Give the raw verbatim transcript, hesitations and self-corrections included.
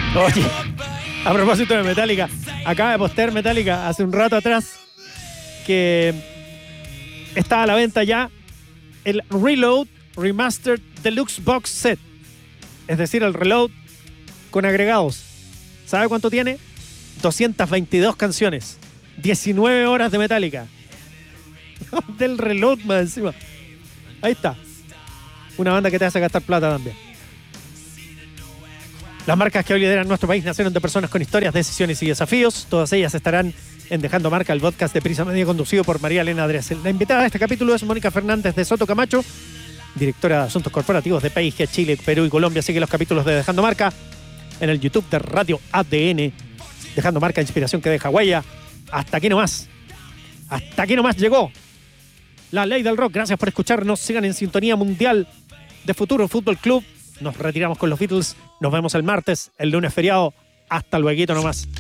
Oye, a propósito de Metallica, acaba de postear Metallica hace un rato atrás que está a la venta ya el Reload Remastered Deluxe Box Set. Es decir, el Reload con agregados. ¿Sabe cuánto tiene? doscientas veintidós canciones. diecinueve horas de Metallica. Del Reload más encima. Ahí está. Una banda que te hace gastar plata también. Las marcas que hoy lideran nuestro país nacieron de personas con historias, decisiones y desafíos. Todas ellas estarán en Dejando Marca, el podcast de Prisa Media conducido por María Elena Dressel. La invitada de este capítulo es Mónica Fernández de Soto Camacho, directora de Asuntos Corporativos de P I G, Chile, Perú y Colombia. Sigue los capítulos de Dejando Marca en el YouTube de Radio A D N. Dejando Marca, inspiración que deja huella. Hasta aquí nomás. Hasta aquí nomás llegó la ley del rock. Gracias por escucharnos. Sigan en sintonía mundial de Futuro Fútbol Club. Nos retiramos con los Beatles. Nos vemos el martes, el lunes feriado. Hasta luego nomás.